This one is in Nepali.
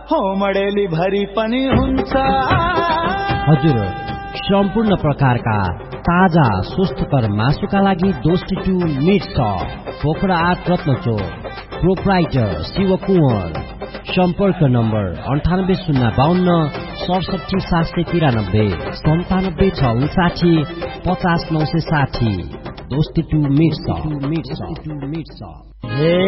हो मडेली भरि पनि हुन्छ। हजुर, सम्पूर्ण प्रकारका ताजा स्वस्थकर मासुका लागि दोस्टी meet shop, Pokhara 8 रत्नचोक, proprietor Shiv Kunwar. सम्पर्क नम्बर 9805 67 793 97 659 50 960। दोस्ती मिट सप।